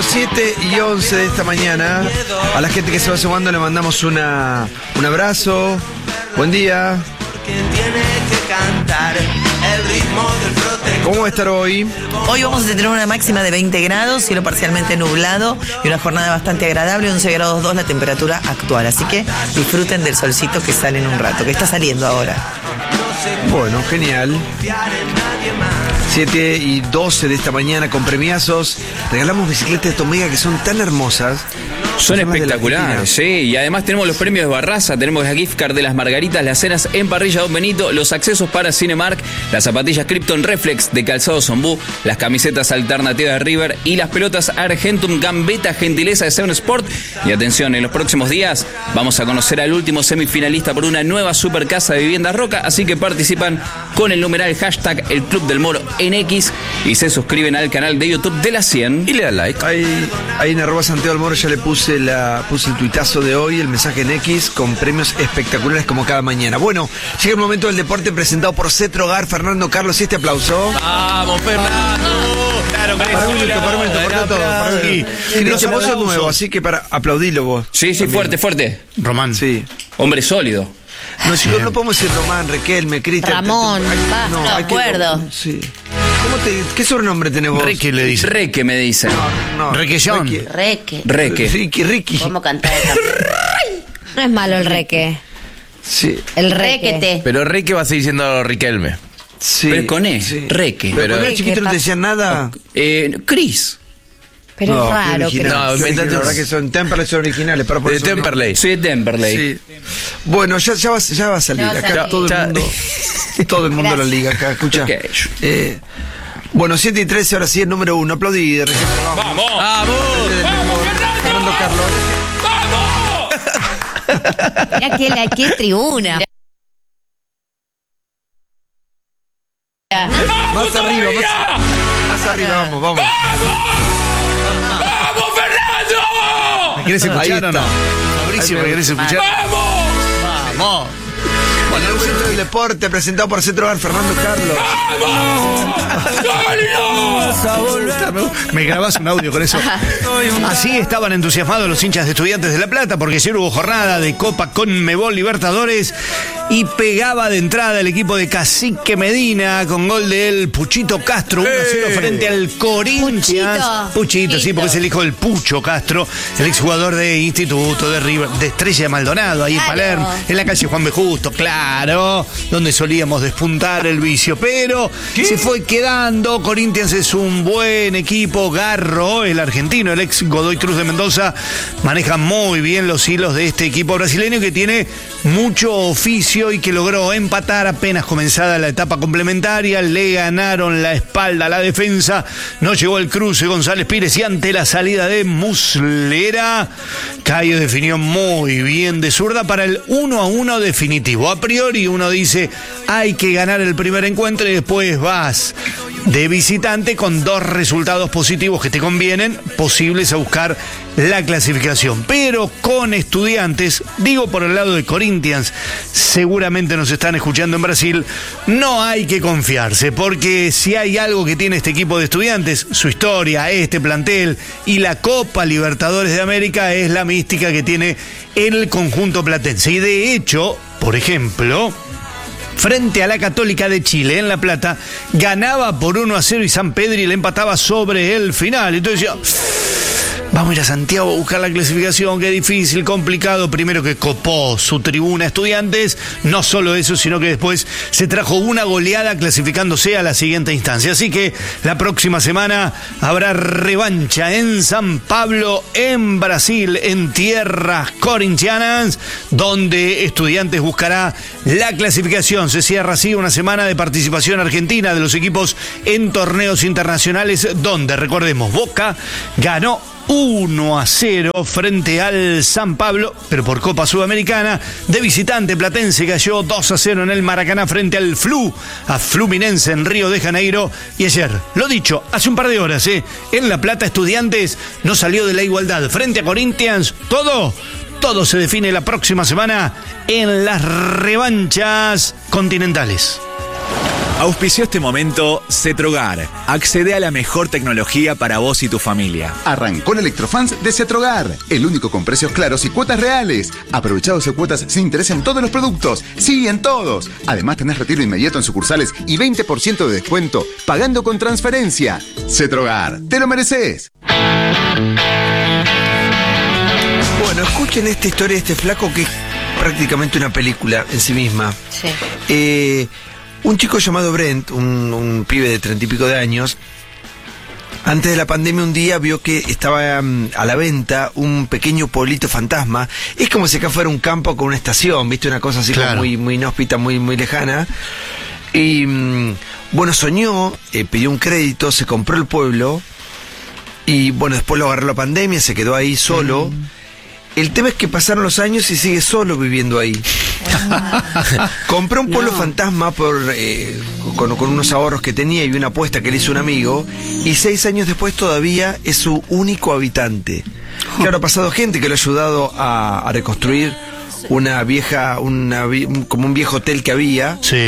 Bueno, 7:11 de esta mañana. A la gente que se va sumando le mandamos un abrazo. Buen día. ¿Cómo va a estar hoy? Hoy vamos a tener una máxima de 20 grados, cielo parcialmente nublado y una jornada bastante agradable, 11 grados 2 la temperatura actual. Así que disfruten del solcito que sale en un rato, que está saliendo ahora. Bueno, genial. 7:12 de esta mañana con premiazos. Regalamos bicicletas de Tomega que son tan hermosas. Son espectaculares, sí. Y además tenemos los premios de Barraza, tenemos la gift card de las Margaritas, las cenas en Parrilla Don Benito, los accesos para Cinemark, las zapatillas Krypton Reflex de Calzado Zombú, las camisetas alternativas de River y las pelotas Argentum Gambetta gentileza de Seven Sport. Y atención, en los próximos días vamos a conocer al último semifinalista por una nueva super casa de vivienda Roca, así que participan con el numeral hashtag El Club del Moro en X y se suscriben al canal de YouTube de la 100 y le dan like. Ahí en @Santiago del Moro ya le puse el tuitazo de hoy, el mensaje en X con premios espectaculares como cada mañana. Bueno, llega el momento del deporte presentado por Cetrogar, Fernando Carlos, y este aplauso. ¡Vamos, Fernando! Claro, para un minuto, corta todo. Cristian, vos sos nuevo, así que para aplaudirlo vos. Sí, fuerte. Román. Sí. Hombre sólido. No, chicos, no podemos decir Román, Riquelme, Cristian. Ramón, no acuerdo. Sí. ¿Qué sobrenombre tenés vos? Reque le dice. Reque me dicen. No. Requellón. Reque. Reque. ¿Cómo cantar esta? No es malo el reque. Sí. El Requete. Pero Reque va a seguir siendo Riquelme. Sí. Pero con E. Sí. Reque. Pero cuando era chiquito no te decían nada. Cris. Pero No, es raro. qué original. No, Qué inventate original, la verdad que son Temperley, son originales. Pero por De eso Temperley. Soy de Temperley. Sí. Bueno, ya va a salir. Ya va a Acá salir. todo el mundo lo liga acá. Escucha. Ok. Bueno, 7:13, ahora sí, el número 1. Aplaudí. ¡Vamos! Fernando Carlos. Mira qué tribuna. Más arriba, más arriba, vamos. ¡Vamos, Fernando! ¿Me querés escuchar Ahí o no? está. Fabricio, ¿me querés escuchar? ¡Vamos! Bueno, el centro del deporte presentado por Cetrogar, Fernando Carlos. Me grabás un audio con eso. Así estaban entusiasmados los hinchas de Estudiantes de La Plata porque ayer hubo jornada de Copa Conmebol Libertadores y pegaba de entrada el equipo de Cacique Medina con gol del Puchito Castro 1-0 frente al Corinthians. Puchito, sí, porque es el hijo del Pucho Castro, el exjugador de Instituto, de River, de Estrella de Maldonado, ahí en Palermo, en la calle Juan B. Justo, claro, donde solíamos despuntar el vicio, pero se fue quedando. Corinthians es un buen equipo. Garro, el argentino, el ex Godoy Cruz de Mendoza, maneja muy bien los hilos de este equipo brasileño que tiene mucho oficio y que logró empatar apenas comenzada la etapa complementaria. Le ganaron la espalda a la defensa, no llegó el cruce González Pires y ante la salida de Muslera, Cayo definió muy bien de zurda para el 1-1 definitivo. A priori uno dice hay que ganar el primer encuentro y después vas de visitante con 2 resultados positivos que te convienen, posibles a buscar la clasificación. Pero con Estudiantes, digo por el lado de Corinthians, seguramente nos están escuchando en Brasil, no hay que confiarse, porque si hay algo que tiene este equipo de Estudiantes, su historia, este plantel y la Copa Libertadores de América, es la mística que tiene el conjunto platense. Y de hecho, por ejemplo, frente a la Católica de Chile en La Plata, ganaba por 1-0 y San Pedri le empataba sobre el final. Entonces decía, vamos a ir a Santiago a buscar la clasificación, qué difícil, complicado. Primero que copó su tribuna Estudiantes, no solo eso, sino que después se trajo una goleada clasificándose a la siguiente instancia. Así que la próxima semana habrá revancha en San Pablo, en Brasil, en tierras corintianas, donde Estudiantes buscará la clasificación. Se cierra así una semana de participación argentina de los equipos en torneos internacionales, donde, recordemos, Boca ganó 1-0 frente al San Pablo, pero por Copa Sudamericana. De visitante, Platense cayó 2-0 en el Maracaná frente al a Fluminense en Río de Janeiro. Y ayer, lo dicho, hace un par de horas, en La Plata, Estudiantes no salió de la igualdad frente a Corinthians. Todo se define la próxima semana en las revanchas continentales. Auspició este momento Cetrogar. Accede a la mejor tecnología para vos y tu familia. Arrancó el Electrofans de Cetrogar, el único con precios claros y cuotas reales. Aprovechá 12 cuotas sin interés en todos los productos. Sí, en todos. Además tenés retiro inmediato en sucursales y 20% de descuento pagando con transferencia. Cetrogar, te lo mereces. Bueno, escuchen esta historia de este flaco que es prácticamente una película en sí misma. Sí. Un chico llamado Brent, un pibe de 30 y pico de años, antes de la pandemia un día vio que estaba a la venta un pequeño pueblito fantasma. Es como si acá fuera un campo con una estación, ¿viste? Una cosa así como muy inhóspita, muy lejana. Y bueno, soñó, pidió un crédito, se compró el pueblo y bueno, después lo agarró la pandemia, se quedó ahí solo. El tema es que pasaron los años y sigue solo viviendo ahí. Compró un pueblo fantasma con unos ahorros que tenía y una apuesta que le hizo un amigo, y 6 años después todavía es su único habitante. Claro, ha pasado gente que lo ha ayudado a reconstruir una vieja, como un viejo hotel que había. Sí.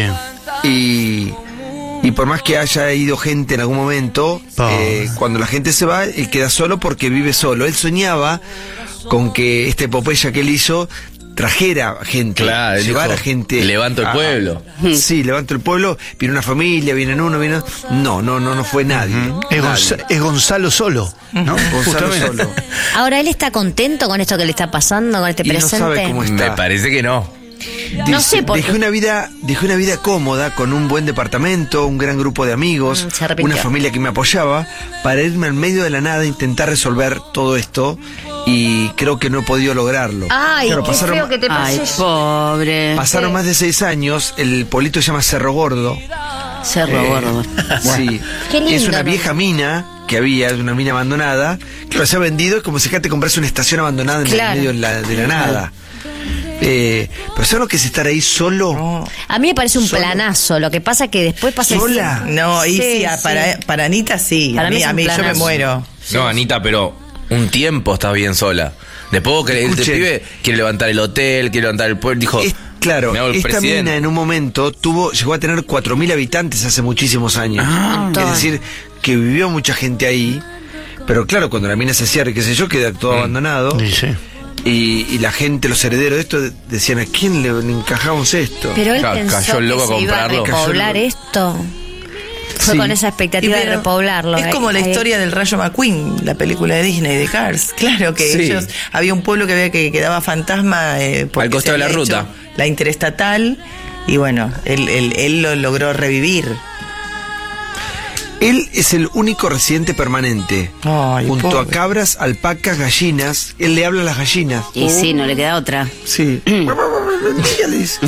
Y por más que haya ido gente en algún momento, cuando la gente se va, él queda solo porque vive solo. Él soñaba con que esta epopeya que él hizo trajera gente, claro, llevara gente. Levanto el pueblo. Sí, levanto el pueblo, viene una familia, vienen uno, viene. No fue nadie. Es Gonzalo solo, ¿no? Gonzalo solo. Ahora, ¿él está contento con esto que le está pasando, con este Y no presente? sabe cómo está. Me parece que no. No sé por dejé qué. una vida cómoda, con un buen departamento, un gran grupo de amigos, Se arrepintió. una familia que me apoyaba, para irme al medio de la nada a intentar resolver todo esto, y creo que no he podido lograrlo. Ay, Claro, qué feo que te Ay, pase. pobre. pasaron más de 6 años, el pueblito se llama Cerro Gordo. Cerro Gordo. Sí. Qué lindo, Es una ¿no? vieja mina que había, es una mina abandonada. Claro, se ha vendido, es como si acá te compras una estación abandonada en Claro. el medio de la nada. Pero ¿sabes lo que es estar ahí solo? A mí me parece un Solo. planazo. Lo que pasa que después pasa... ¿Sola? No, y sí, Sí. para Anita sí. Para mí es a un mí yo me planazo. muero. No, Anita, pero un tiempo estás bien sola. Después que el Escuchen. pibe quiere levantar el hotel, quiere levantar el pueblo, dijo, Claro, me hago el esta presidente. mina en un momento llegó a tener 4.000 habitantes hace muchísimos años. montón. Es decir, que vivió mucha gente ahí. Pero claro, cuando la mina se cierra, qué sé yo, queda todo abandonado. Sí, sí. Y la gente, los herederos de esto, decían, ¿a quién le encajamos esto? Pero él Claro, pensó cayó el loco que a se iba a comprarlo. repoblar esto. Fue Sí. con esa expectativa de pero repoblarlo. Es como la Ahí- historia del Rayo McQueen, la película de Disney de Cars. Claro que Sí. ellos, había un pueblo que quedaba fantasma porque Al costado se de la había ruta. hecho la interestatal, y bueno, él lo logró revivir. Él es el único residente permanente. Ay, Junto pobre. a cabras, alpacas, gallinas. Él le habla a las gallinas. Y sí, no le queda otra. Sí. Ella le dice.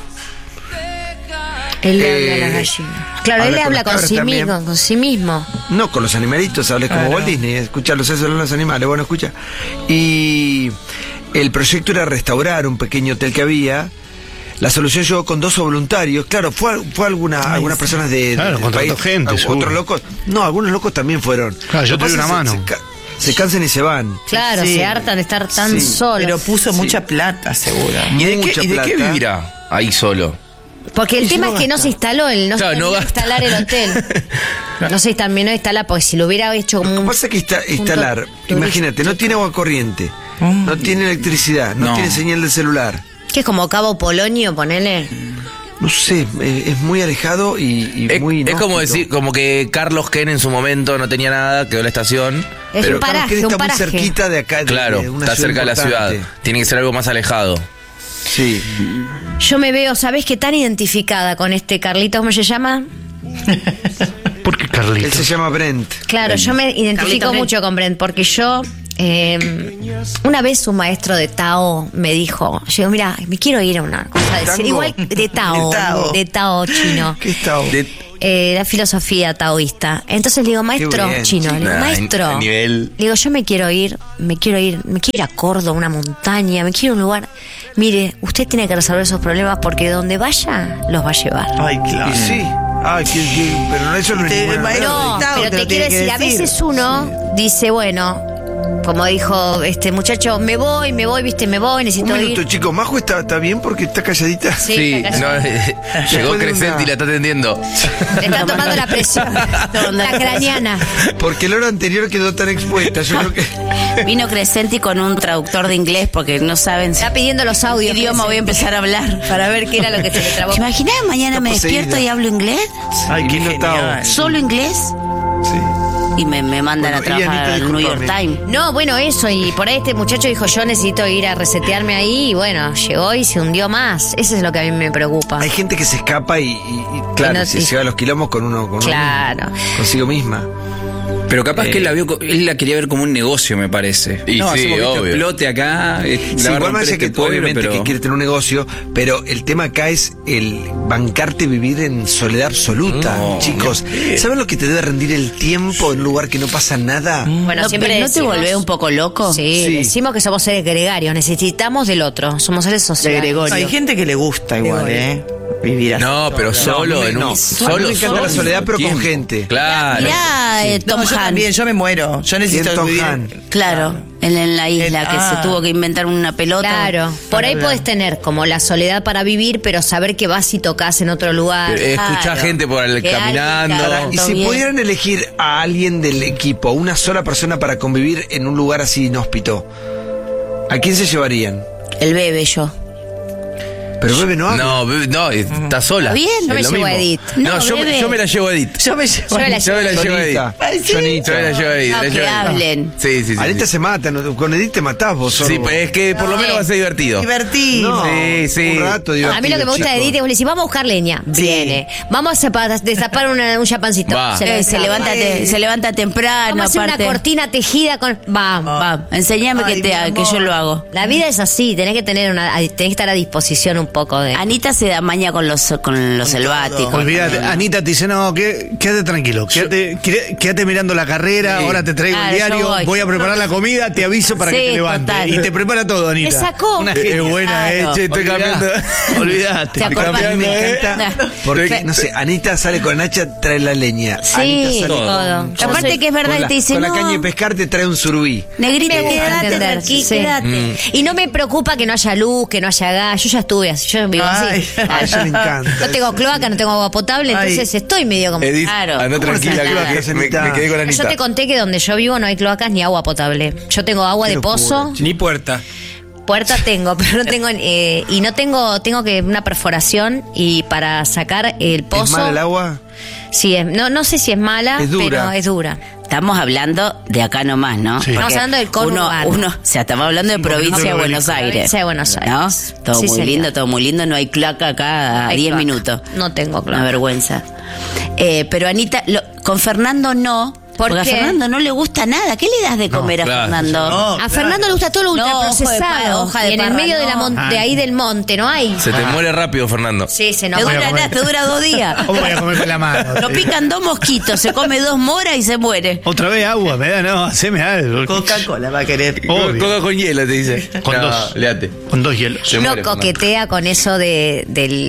Él le habla a las gallinas. Claro, él habla le con habla las con cabras sí también. mismo, con sí mismo. No, con los animalitos, hables como Walt Disney, escucharlos, eso son los animales, bueno, escucha. Y el proyecto era restaurar un pequeño hotel que había. La solución llegó con 2 voluntarios. Claro, fue algunas personas de Claro, del contrató país, gente, seguro. otros locos. No, algunos locos también fueron. Claro, yo Lo que te doy pasa una es que mano. se cansan y se van. Claro, Sí. se hartan de estar tan Sí. solos. Pero puso mucha plata, seguro. ¿Y de Mucha qué plata. vivirá ahí solo? Porque el Y tema no es que no gasta. se instaló, él no Claro, se terminó no de gasta. instalar el hotel. No se terminó de instalar, porque si lo hubiera hecho como Lo que un... pasa es que instalar, punto imagínate, no tiene agua corriente, no tiene electricidad, no No. tiene señal de celular. Que es como Cabo Polonio, ponele. No sé, es muy alejado y Es, muy es como inhóspito. decir, como que Carlos Ken en su momento no tenía nada, quedó en la estación. Es Pero un Carlos paraje, Querés un está paraje. muy cerquita de acá. Claro, de una está cerca de la ciudad. importante. Tiene que ser algo más alejado. Sí. Yo me veo, ¿sabés qué? Tan identificada con este Carlito, ¿cómo se llama? ¿Por qué Carlito? Él se llama Brent. Claro, yo me identifico Carlito Brent. mucho con Brent, porque yo... una vez un maestro de Tao me dijo, yo mira, me quiero ir a una cosa de ¿Tango? igual de Tao, De Tao. de Tao chino. ¿Qué está? La filosofía taoísta. Entonces le digo, maestro bien, chino, le digo, Nah, maestro. a nivel- Le digo, yo me quiero ir a Córdoba, una montaña, me quiero a un lugar. Mire, usted tiene que resolver esos problemas porque donde vaya, los va a llevar. Ay, claro. Y sí. Ay, pero no, eso no es Te- ninguna maestro, verdad. No, Tao pero te lo te quiero tiene que decir, a decir. veces uno dice, bueno, como dijo este muchacho, me voy, viste, me voy, necesito Un minuto, ir. chicos. ¿Majo está bien porque está calladita? Sí, está no, callada. llegó Después de Crescenti una- y la está atendiendo. Le está tomando la presión. La craniana. Porque la hora anterior quedó tan expuesta. Yo creo que. Vino Crescenti con un traductor de inglés porque no saben Está pidiendo los qué audios. idioma voy a empezar a hablar. Para ver qué era lo que se le trabó. ¿Te imaginas mañana Está me poseída. despierto y hablo inglés? Ay, qué Vino Tao. genial. ¿Solo inglés? Sí. Y me mandan Bueno, a trabajar Anita, al New York discúlpame. Times. No, bueno, eso, y por ahí este muchacho dijo, yo necesito ir a resetearme ahí, y bueno, llegó y se hundió más. Eso es lo que a mí me preocupa. Hay gente que se escapa y claro, Y no- se y- lleva los quilombos con uno Claro. mismo, consigo misma. Pero capaz que él la quería ver como un negocio, me parece. Y sí, hacemos este obvio. explote acá. Sí, igual más allá que obviamente que quiere tener un negocio, pero el tema acá es el bancarte vivir en soledad absoluta, No, chicos. ¿Saben lo que te debe rendir el tiempo en un lugar que no pasa nada? Bueno, No, siempre pero ¿no te decimos- volvés un poco loco? Sí, Sí. decimos que somos seres gregarios, necesitamos del otro, somos seres De sociales. Gregorio. Hay gente que le gusta igual, vivir así. No, pero solo en un. No, a mí Solo, me encanta la solo. soledad, pero con Tiempo. gente. Claro. Mirá, Tom No, yo Han. también, yo me muero. Yo necesito Tom vivir. Han? Claro, en la isla que se tuvo que inventar una pelota. Claro, por ahí podés tener como la soledad para vivir, pero saber que vas y tocas en otro lugar. Escuchar Claro. gente por el Que alguien caminando. cada- Y si bien. pudieran elegir a alguien del equipo, una sola persona para convivir en un lugar así inhóspito, ¿a quién se llevarían? El bebé yo. Pero bebé no habla. No, está sola. Está bien, Es yo me lo llevo a mismo. Edith. No, No, yo bebé. me la llevo a Edith. Yo me llevo. Yo me la Yo me la llevo a Edith. Jonita, Ay, sí. Jonita. Yo me la llevo a Edith. No, la llevo que a Edith. hablen. Sí, sí, sí. Ahorita sí. se matan, con Edith te matás vos solo. Sí, pues es que por lo menos va a ser divertido. Divertido. No, Sí, sí. un rato divertido, A mí lo que me gusta de chicos. Edith es, le decís, vamos a buscar leña. Sí. Viene. Vamos a destapar un chapancito. Va. Se levanta temprano, Vamos a hacer aparte. una cortina tejida con. Vamos. Va, enséñame Ay, mi que yo amor. lo hago. La vida es así, tenés que tener tenés que estar a disposición un poco de. Anita se da maña con los selváticos. Olvídate, Anita te dice, no, quédate tranquilo, quédate mirando la carrera, Sí. ahora te traigo Claro, el yo diario, voy. a preparar la comida, te aviso para que Sí, te levantes. total. Y te prepara todo, Anita. Me sacó. Una Es genia. buena, Claro. che, estoy cambiando. Olvídate. ¿Te acordás? A mí me encanta Nah. porque, no sé, Anita sale con Nacha, trae la leña. Anita Sí, sale todo. Yo Aparte soy- que es verdad, con la, te dice, con la no, caña de pescar te trae un surubí. negrita, Me gusta quédate entender, tranquila, sí. quédate. Y no me preocupa que no haya luz, que no haya gas. Yo ya estuve así, yo vivo Ay. así. A ella le encanta. No tengo cloaca, no tengo agua potable, Ay. entonces estoy medio como. Edith, Claro. anda ¿Cómo tranquila, se que llama? me quedé con Anita. Yo te conté que donde yo vivo no hay cloacas ni agua potable. Yo tengo agua Qué de locura, pozo. Ni puerta. Puerta tengo, pero no tengo y no tengo que una perforación y para sacar el pozo. ¿Es mala el agua? Sí, no sé si es mala, Es dura. pero es dura. Estamos hablando de acá nomás, ¿no? Sí. Porque Estamos hablando del conurbano. o sea, estamos hablando de provincia de Buenos Aires. Provincia de Buenos Aires. ¿No? Todo Sí, muy señor. lindo, todo muy lindo. No hay cloaca acá a Hay 10 cloaca. minutos. No tengo Una cloaca. vergüenza. Pero Anita, con Fernando no. ¿Por Porque qué? a Fernando no le gusta nada. ¿Qué le das de comer a claro. Fernando? No, A Fernando le gusta todo lo No, ultraprocesado. hoja de Y en el parra, medio no. de ahí del monte, ¿no hay? Se te muere rápido, Fernando. Sí, se Te nos dura, a comer. nada, te dura 2 días. ¿Cómo voy a comer con la mano? Lo pican 2 mosquitos, se come 2 moras y se muere. Otra vez agua, me da, no, haceme algo. Coca-Cola va a querer. Obvio. Coca con hielo, te dice. Con No, dos. léate. Con 2 hielos. Se Uno muere, Fernando. coquetea con eso de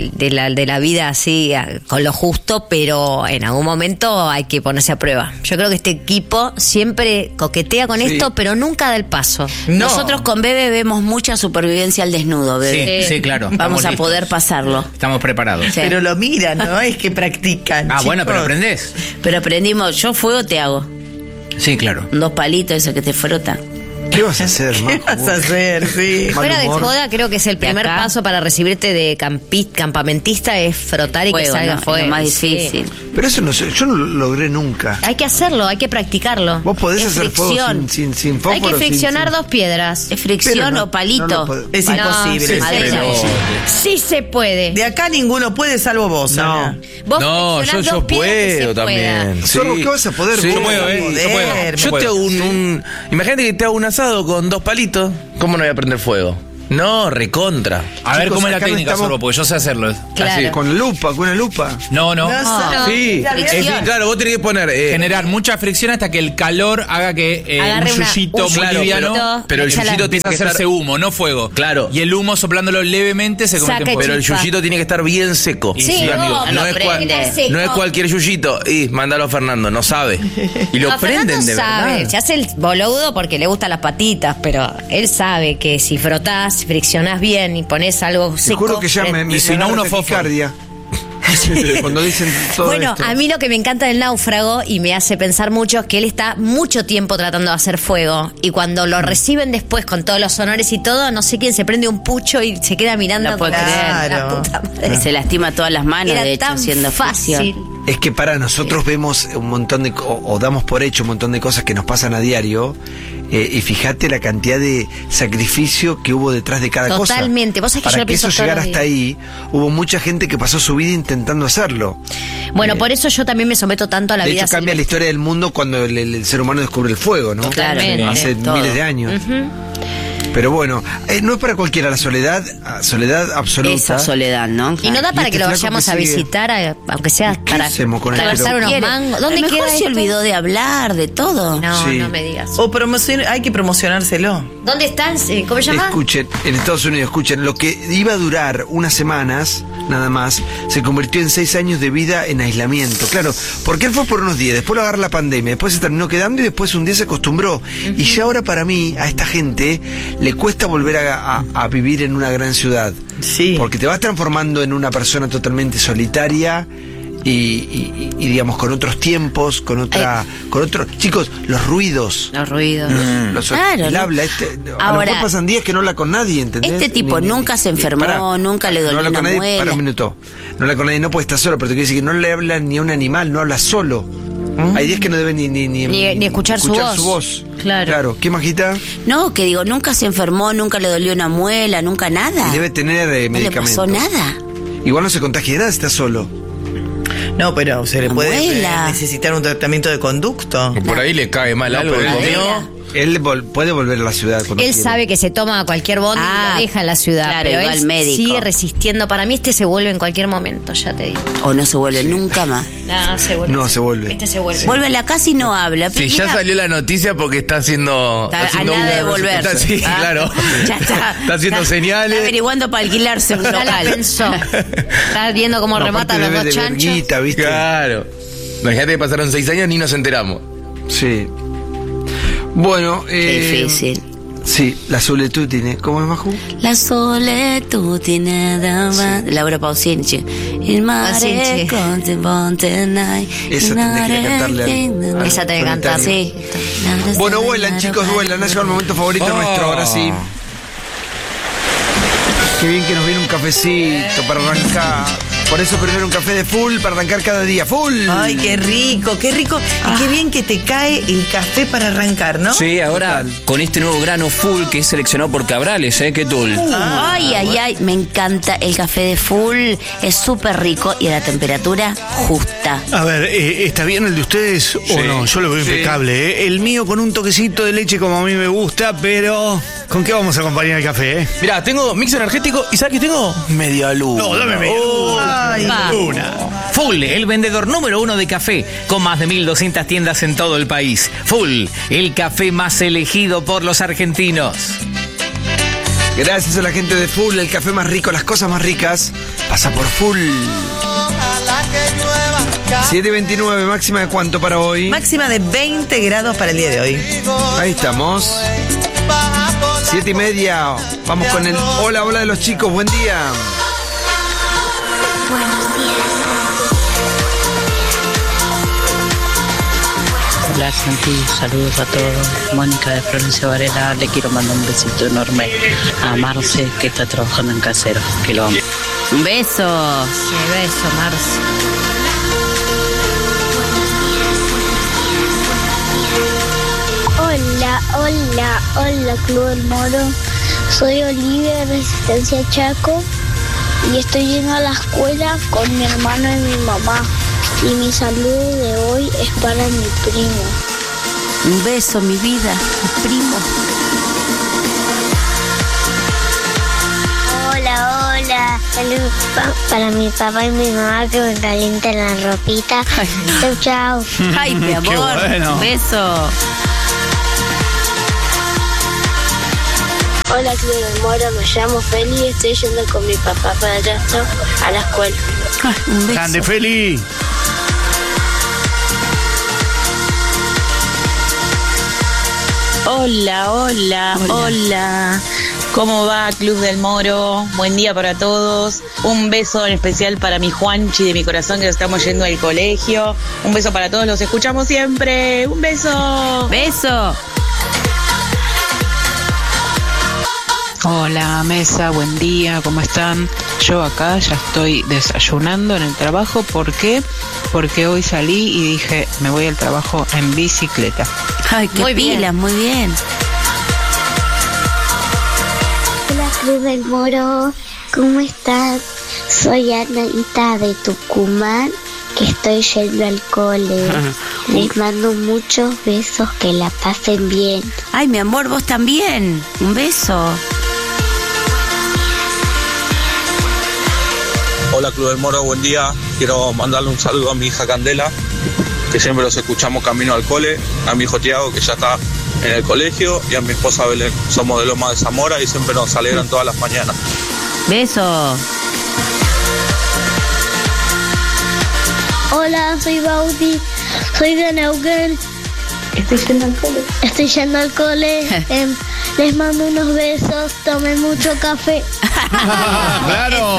la vida así, con lo justo, pero en algún momento hay que ponerse a prueba. Yo creo que este equipo siempre coquetea con Sí. esto, pero nunca da el paso. No. Nosotros con Bebe vemos mucha supervivencia al desnudo, Bebe. Sí, claro. Vamos estamos a listos. poder pasarlo. Estamos preparados. Sí. Pero lo miran, no es que practican. Ah, bueno, pero chicos. aprendés. Pero aprendimos, yo fuego te hago. Sí, claro. 2 palitos, eso que te frota. ¿Qué vas a hacer, ¿Qué Majo? vas a hacer? Sí. Mal Fuera de humor. joda, creo que es el De primer acá. paso para recibirte de campamentista es frotar y que Fuego, salga ¿no? fuego. Es lo más Sí. difícil. Pero eso no sé, yo no lo logré nunca. Hay que hacerlo, hay que practicarlo. Vos podés Es hacer fuego fricción. sin fósforo. Hay que friccionar sin- 2 piedras. ¿Es fricción Pero no- o palito? no lo puedo- Es No, imposible. sí, madera. pero- Sí se puede. De acá ninguno puede salvo vos, No. Ana. Vos No, friccionás yo dos piedras que se puedo pueda. también. Zorro, ¿qué vas a poder? Sí, Vos yo puedo, vas a Yo poder. te hago imagínate que te hago un asado con 2 palitos. ¿Cómo no voy a prender fuego? No, recontra. A ver Chicos, cómo es la acá no técnica, estamos- Sorbo, porque yo sé hacerlo. Claro. Así. Con una lupa. No. Sí, claro, vos tenés que poner. Generar mucha fricción hasta que el calor haga que Agarre un una- yuyito un muy claro, liviano. pero el Echa la- yuyito Empieza a tiene que hacerse estar. humo, no fuego. Claro. Y el humo soplándolo levemente se convierte en Saca fuego. Pero el chispa. yuyito tiene que estar bien seco. Sí, amigo, no, No lo es, prende. no es cualquier yuyito. Y mándalo a Fernando, no sabe. Y lo No, prenden Fernando de sabe, verdad. se hace el boludo porque le gustan las patitas, pero él sabe que si frotás, friccionás bien y pones algo Te seco. juro que ya me Y si no, agarra uno fósforo. taquicardia. Cuando dicen todo Bueno, esto. a mí lo que me encanta del náufrago y me hace pensar mucho es que él está mucho tiempo tratando de hacer fuego y cuando lo reciben después con todos los honores y todo, no sé quién se prende un pucho y se queda mirando. No puedo como, creer. la puta madre. Se lastima todas las manos, Era de hecho, tan haciendo fácil. fricción. Es que para nosotros vemos un montón de o damos por hecho un montón de cosas que nos pasan a diario y fíjate la cantidad de sacrificio que hubo detrás de cada cosa. Totalmente. Vos sabés que para yo lo que eso pienso todos llegara los hasta ahí, hubo mucha gente que pasó su vida intentando hacerlo. Bueno, por eso yo también me someto tanto a la De vida hecho, cambia la silvestre. historia del mundo cuando el ser humano descubre el fuego, ¿no? Totalmente. Hace Todo. miles de años. Pero bueno, no es para cualquiera la soledad, soledad absoluta. Esa soledad, ¿no? Y no da Y para este que lo flaco vayamos que a sigue. visitar, aunque sea ¿Qué para hacemos con él? reversar Pero unos Quiere. mangos. A ¿Dónde lo mejor queda se esto? olvidó de hablar, de todo. No, Sí. no me digas. O hay que promocionárselo. ¿Dónde están? ¿Cómo se llama? Escuchen, en Estados Unidos, escuchen, lo que iba a durar unas semanas, nada más, se convirtió en 6 años de vida en aislamiento. Claro, porque él fue por unos días, después lo agarra la pandemia, después se terminó quedando y después un día se acostumbró. Y ya ahora para mí, a esta gente, le cuesta volver a vivir en una gran ciudad. Sí. Porque te vas transformando en una persona totalmente solitaria. Y digamos con otros tiempos, con otros chicos, los ruidos. Los ruidos. El ¿no? habla, a lo Ahora, mejor pasan días que no habla con nadie, ¿entendés? este tipo nunca se enfermó, nunca le no dolió habla con una nadie, muela. para un minuto. No habla con nadie, no puede estar solo, pero te quiere decir que no le habla ni a un animal, no habla solo. Hay días que no debe Ni escuchar su voz. Claro. ¿Qué, Majita? No, que digo, nunca se enfermó, nunca le dolió una muela, nunca nada. Y debe tener no le medicamentos. pasó nada. Igual no se contagia de nada, está solo. No, pero se le Una puede muela. necesitar un tratamiento de conducto. Por ahí le cae mal algo que pero- comió. Él puede volver a la ciudad cuando Él quiere. sabe que se toma cualquier bondi y Ah, lo deja en la ciudad. claro, pero igual él médico. sigue resistiendo. Para mí este se vuelve en cualquier momento, ya te digo. O no se vuelve nunca más. No, se vuelve. No, se vuelve. Este se vuelve. Vuelve a la casa y no habla. Sí, ya Mira, salió la noticia porque está haciendo. Está a haciendo nada de volverse. Sí, Ah, claro. Ya está. Está haciendo señales. Está averiguando para alquilarse un Ya la local. pensó. Está viendo cómo No, rematan aparte los debe dos de chanchos. verguita, ¿viste? Claro. Imagínate que pasaron 6 años ni nos enteramos. Sí. Bueno, Qué difícil. Sí, la solitudine. ¿Cómo es, Maju? La soledad daba. Laura Pausini. Il mare Pausini. con te ponte nai. Esa tendría que cantarle al- Esa tenés que cantar. Sí. Bueno, vuelan, chicos, vuelan. Ha llegado el momento favorito nuestro, ahora sí. Qué bien que nos viene un cafecito para arrancar. Por eso primero un café de full para arrancar cada día. ¡Full! Ay, qué rico, qué rico. Y qué bien que te cae el café para arrancar, ¿no? Sí, ahora con este nuevo grano full que es seleccionado por Cabrales, ¿qué tal? Ay, ay, ay, me encanta el café de full, es súper rico y a la temperatura justa. A ver, ¿está bien el de ustedes o no? Yo lo veo impecable, ¿eh? El mío con un toquecito de leche como a mí me gusta, pero ¿con qué vamos a acompañar el café, eh? Mirá, tengo mix energético y ¿sabes qué tengo? Media luna. No, dame media. Ay, Full, el vendedor número 1 de café, con más de 1.200 tiendas en todo el país. Full, el café más elegido por los argentinos. Gracias a la gente de Full, el café más rico, las cosas más ricas. Pasa por Full. 7:29, máxima de cuánto para hoy. máxima de 20 grados para el día de hoy. Ahí estamos. 7:30. Vamos con el hola, hola de los chicos. Buen día. Hola Santi, saludos a todos. Mónica de Florencio Varela, le quiero mandar un besito enorme a Marce que está trabajando en Casero, que lo amo. Un beso. Qué beso, Marce. Hola Club del Moro. Soy Olivia de Resistencia Chaco y estoy yendo a la escuela con mi hermano y mi mamá. Y mi saludo de hoy es para mi primo. Un beso, mi vida, mi primo. Saludos para mi papá y mi mamá que me calientan la ropita. Chau, chau. Ay, mi amor. Qué bueno. Un beso. Hola, Club del Moro, me llamo Feli y estoy yendo con mi papá para Padrastro a la escuela. Ay, un beso. Grande, Feli. Hola. ¿Cómo va, Club del Moro? Buen día para todos. Un beso en especial para mi Juanchi de mi corazón, que nos estamos yendo al colegio. Un beso para todos, los escuchamos siempre. Un beso. Beso. Hola mesa, buen día, ¿cómo están? Yo acá ya estoy desayunando en el trabajo. ¿Por qué? Porque hoy salí y dije, me voy al trabajo en bicicleta. Ay, qué Muy bien. pilas, muy bien. Hola, Club del Moro, ¿cómo estás? Soy Anaita de Tucumán, que estoy yendo al cole. Les mando muchos besos, que la pasen bien. Ay, mi amor, vos también. Un beso. Hola Club del Moro, buen día. Quiero mandarle un saludo a mi hija Candela, que siempre los escuchamos camino al cole, a mi hijo Tiago, que ya está en el colegio, y a mi esposa Belén. Somos de Loma de Zamora y siempre nos alegran todas las mañanas. Beso. Hola, soy Baudi, soy de Neuquén. Estoy yendo al cole. Les mando unos besos, tomen mucho café. Claro.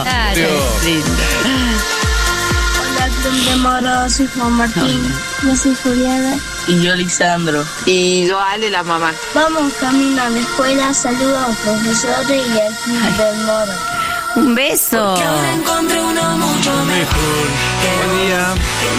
Hola, Club de Moro, soy Juan Martín. Yo soy Juliana. Y yo, Lisandro. Y yo, Ale, la mamá. Vamos camino a la escuela, saludos a los profesores y al Club del Moro. Un beso. Buen día.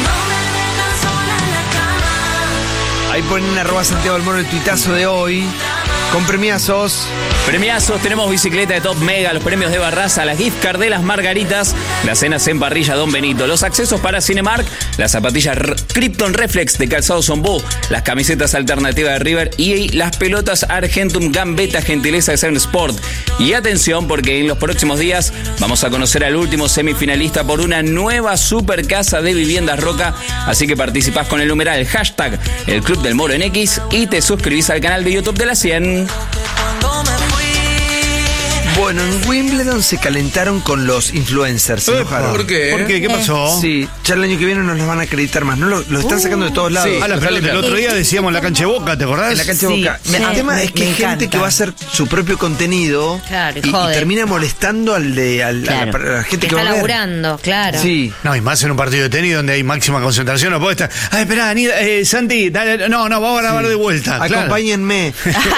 Ahí ponen @Santiago del Moro el tuitazo de hoy. Con premiazos. Premiazos, tenemos bicicleta de Top Mega, los premios de Barraza, las gift card de las Margaritas, las cenas en parrilla Don Benito, los accesos para Cinemark, las zapatillas Krypton Reflex de Calzados Ombú, las camisetas alternativas de River y las pelotas Argentum Gambetta gentileza de Seven Sport. Y atención, porque en los próximos días vamos a conocer al último semifinalista por una nueva super casa de viviendas Roca, así que participás con el numeral hashtag el Club del Moro en X y te suscribís al canal de YouTube de la 100. Bueno, en Wimbledon se calentaron con los influencers. ¿Se enojaron? ¿Por qué? ¿Por qué? ¿Qué pasó? Sí, ya el año que viene nos los van a acreditar más. No lo están sacando de todos lados. Sí. Pero el otro día decíamos en la cancha de Boca, ¿te acordás? En la cancha de Boca. El tema es que hay gente que va a hacer su propio contenido, Claro, y joder. termina molestando a la gente que va está a ver. laburando, claro. Sí. No, y más en un partido de tenis donde hay máxima concentración, no puede estar. Ay, esperá, Santi, dale, no, vamos a grabar de vuelta. Claro. Acompáñenme.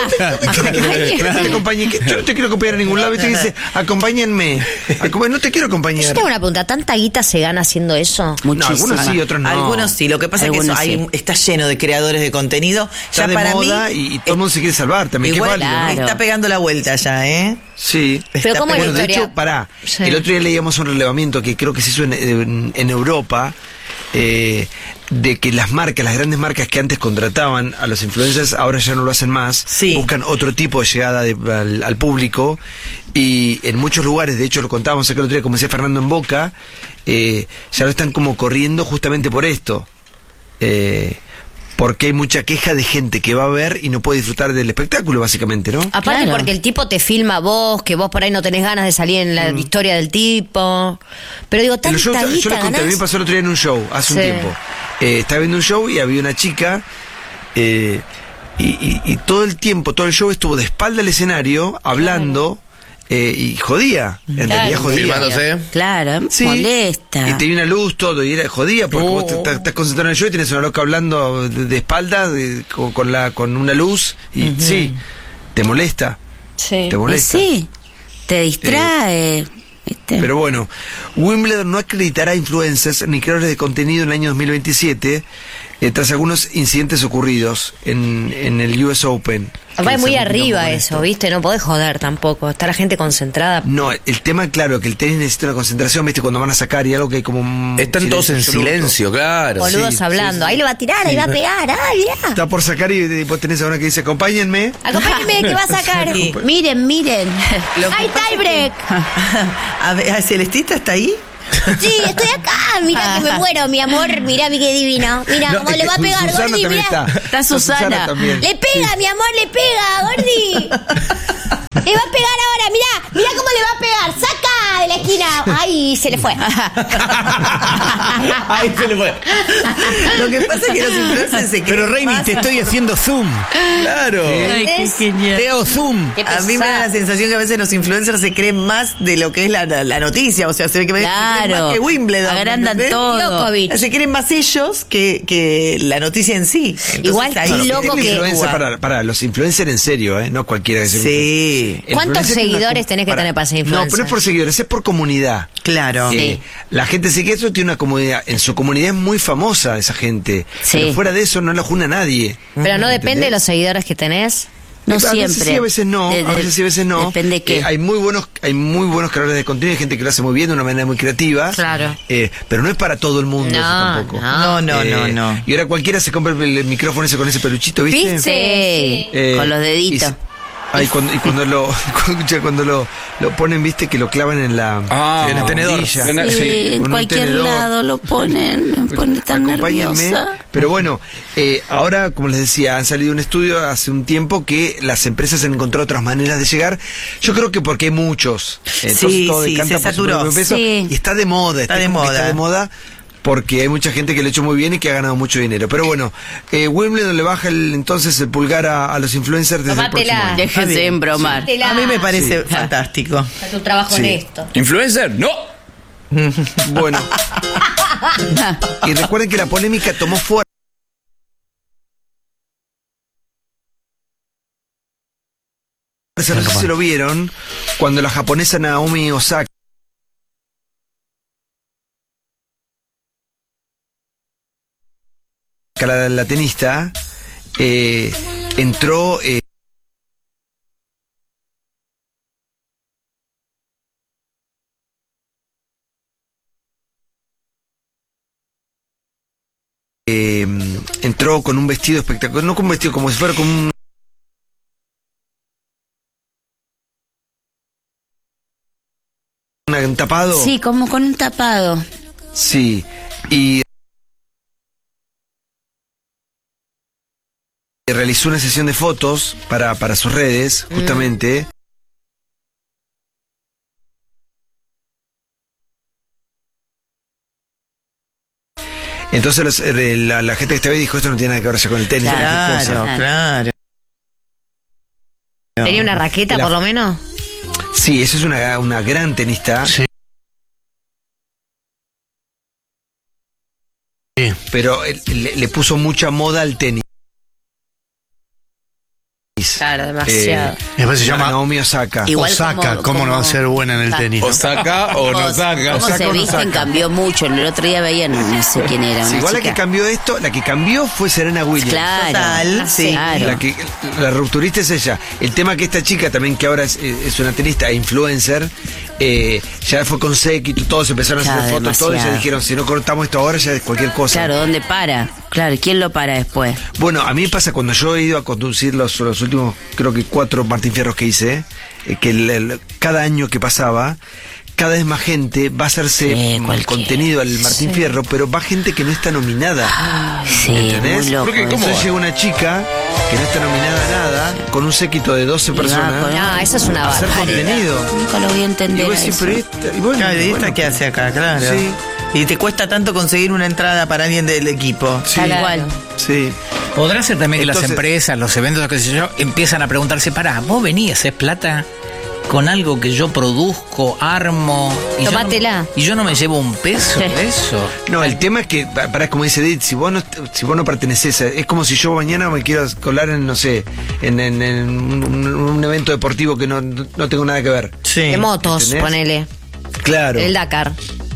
Yo no te quiero acompañar a ningún lado. Y te dice, acompáñenme. No te quiero Yo acompañar. tengo una pregunta, ¿tanta guita se gana haciendo eso? Muchísimo. algunos sí, otros no. Algunos sí. Lo que pasa es que Algunos eso, sí. está lleno de creadores de contenido. Está Ya de para moda mí. y todo el mundo se quiere salvar también. Qué Igual, válido, ¿no? claro. está pegando la vuelta ya, ¿eh? Sí. Pero ¿cómo es la Bueno, de historia? hecho, pará. Sí. El otro día leíamos un relevamiento que creo que se hizo en Europa, de que las grandes marcas que antes contrataban a los influencers, ahora ya no lo hacen más. Sí. Buscan otro tipo de llegada al público. Y en muchos lugares, de hecho lo contábamos acá el otro día, como decía Fernando en Boca, ya lo están como corriendo justamente por esto. Porque hay mucha queja de gente que va a ver y no puede disfrutar del espectáculo, básicamente, ¿no? Aparte Claro. porque el tipo te filma a vos, que vos por ahí no tenés ganas de salir en la historia del tipo. Pero digo, En tanta los shows, yo guita les conté, a mí me ganás. pasó el otro día en un show, hace un Sí. tiempo. Estaba viendo un show y había una chica, y todo el tiempo, todo el show estuvo de espalda al escenario, hablando, y jodía. En realidad jodía. Filmándose. Claro, Sí. molesta. Y tenía una luz, todo, y era jodía, porque vos estás concentrado en el show y tenés una loca hablando de espalda, con una luz, y sí, te molesta. Sí. Te molesta. Sí, te distrae. ¿viste? Pero bueno, Wimbledon no acreditará influencers ni creadores de contenido en el año 2027. tras algunos incidentes ocurridos en el US Open. Va muy arriba eso, ¿viste? No podés joder tampoco. Está la gente concentrada. No, el tema, claro, que el tenis necesita una concentración, ¿viste? Cuando van a sacar y algo que hay como... Están todos en silencio, claro. Boludos hablando. Ahí lo va a tirar, ahí va a pegar. ¡Ay, ya! Está por sacar y vos tenés a una que dice, acompáñenme. Acompáñenme, que va a sacar. Miren, miren. ¡Ay, tiebreak! A ver, ¿Celestita está ahí? Sí, estoy acá. Mira que me muero, mi amor. Mira, qué divino. Mira cómo le va a pegar, Susana Gordi. también Mira. Está Susana. también. Le pega, mi amor, le pega, Gordi. Le va a pegar ahora, mira cómo le va a pegar. ¡Saca de la esquina! ¡Ay, se le fue! Ahí se le fue. Lo que pasa es que los influencers se creen. Pero Reini, más- te estoy haciendo zoom. Claro. Ay, qué genial. Te hago zoom. Qué A mí me da la sensación que a veces los influencers se creen más de lo que es la noticia. O sea, se ve que se creen Claro. más que Wimbledon. Agrandan ¿entendés? todo. Djokovic. Se creen más ellos que la noticia en sí. Entonces, Igual, ahí y se loco creen que- jugar. Para los influencers en serio, no cualquiera que se Sí. El ¿Cuántos influencer tiene seguidores tenés que tener para ser influencer? No, pero no es por seguidores, es por comunidad. Claro. Sí. La gente sigue eso, tiene una comunidad. En su comunidad es muy famosa esa gente. Sí. Pero fuera de eso no la juna nadie. Pero no depende de ¿Entendés? los seguidores que tenés. No A siempre. veces sí, a veces no. A veces sí, a veces no. Depende qué. Hay muy buenos creadores de contenido, hay gente que lo hace muy bien de una manera muy creativa. Claro. Pero no es para todo el mundo eso No, tampoco. No. Y ahora cualquiera se compra el micrófono ese con ese peluchito, ¿viste? Sí, con los deditos. Cuando lo ponen, viste, que lo clavan en la En el tenedor. bombilla. Sí, en Con un cualquier tenedor. lado lo ponen. Me pone tan Acompáñenme. nerviosa. Pero bueno, ahora, como les decía, han salido un estudio hace un tiempo que las empresas han encontrado otras maneras de llegar. Yo creo que porque hay muchos. Sí, todo sí, decanta se por su saturó. propio peso. Sí. Y está de moda. Está de como que moda. Está de moda. Porque hay mucha gente que lo ha hecho muy bien y que ha ganado mucho dinero. Pero bueno, Wimbledon le baja entonces el pulgar a los influencers desde el próximo Tómatela. año. Déjense de embromar. Hacetela. A mí me parece Sí. fantástico. Está tu trabajo Sí. honesto. ¿Influencer? ¡No! Bueno. Y recuerden que la polémica tomó fuerza. No sé si lo vieron, cuando la japonesa Naomi Osaka, la tenista, entró... entró con un vestido espectacular, no con un vestido, como si fuera con un tapado. Sí, como con un tapado. Sí, y realizó una sesión de fotos para sus redes, justamente. Entonces la gente que estaba ahí dijo, esto no tiene nada que ver ya con el tenis. cualquier cosa. Claro. ¿Tenía una raqueta, La- por lo menos? Sí, eso es una gran tenista. Sí. Pero le puso mucha moda al tenis. Claro, demasiado. Después se llama Naomi Osaka. Igual Osaka. ¿Cómo no va a ser buena en el tenis? O saca o no saca. Cómo se visten cambió mucho. El otro día veían, no sé quién era, Sí, una igual la chica. que cambió esto, la que cambió fue Serena Williams. Claro. Total, sí. Claro. La rupturista es ella. El tema que esta chica también, que ahora es una tenista e influencer, ya fue con séquito, todos empezaron a Claro, hacer fotos, todos, y ya demasiado. dijeron, si no cortamos esto ahora, ya es cualquier cosa. Claro, ¿dónde para? Claro, ¿y quién lo para después? Bueno, a mí me pasa cuando yo he ido a conducir los últimos, creo que 4 Martín Fierros que hice, que cada año que pasaba, cada vez más gente va a hacerse contenido al Martín Fierro, pero va gente que no está nominada. Sí, ¿Entendés? muy loco. Porque entonces llega una chica que no está nominada a nada, con un séquito de 12 personas, No, eso es una a hacer barbaridad. contenido. Nunca lo voy a Y entender. vos a decís, eso. pero esta, y bueno, Claro, ¿y esta bueno, qué hace acá? Claro. Sí. Y te cuesta tanto conseguir una entrada para alguien del equipo. Sí. Tal cual. Sí. ¿Podrá ser también que las Entonces- empresas, los eventos, qué sé yo, empiezan a preguntarse, pará, vos venís a hacer plata con algo que yo produzco, armo, y Tómatela. yo no me llevo un peso de eso? No, el tema es que, para como dice Edith, si vos no pertenecés, es como si yo mañana me quiero colar en, no sé, en un evento deportivo que no tengo nada que ver. Sí. De motos, ¿Entendés? ponele. Claro. El Dakar.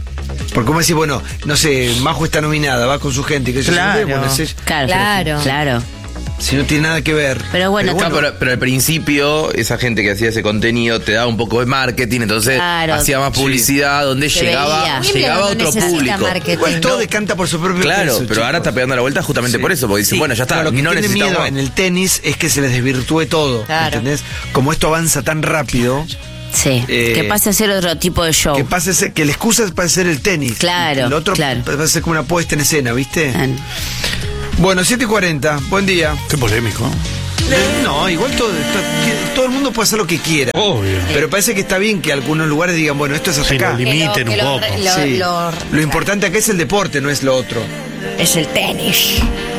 Porque como decís, bueno, no sé, Majo está nominada, va con su gente, que Claro. Claro. Si no tiene nada que ver. Pero bueno, Pero al principio, esa gente que hacía ese contenido te daba un poco de marketing, entonces Claro. hacía más publicidad, donde Se llegaba veía. a Wimbledon no otro necesita público. marketing. Igual todo decanta por su propio Claro, peso, pero ahora chicos. está pegando la vuelta justamente por eso, porque dice, bueno, ya está, Claro, lo que no tiene necesitamos miedo más. en el tenis es que se les desvirtúe todo, Claro. ¿entendés? Como esto avanza tan rápido, sí, que pase a ser otro tipo de show. que que la excusa es para hacer el tenis. Claro, El otro claro. va a ser como una puesta en escena, ¿viste? Bueno, 7:40, buen día. Qué polémico. No, igual todo el mundo puede hacer lo que quiera. Obvio. Pero parece que está bien que algunos lugares digan, bueno, esto es hasta Sí, acá. lo limiten un poco. Sí. Lo importante acá es el deporte, no es lo otro. Es el tenis.